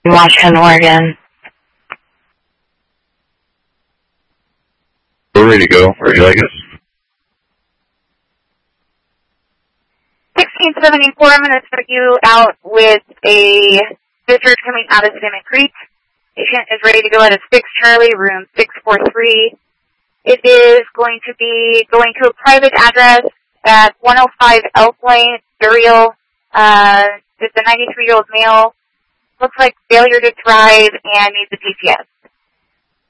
Washington, Oregon. We're ready to go. Where do you like us? 1674, I'm going to start you out with a visitor coming out of Salmon Creek. Patient is ready to go out of 6 Charlie, room 643. It is going to be going to a private address at 105 Elk Lane, burial. It's a 93-year-old male. Looks like failure to thrive and needs a PCS.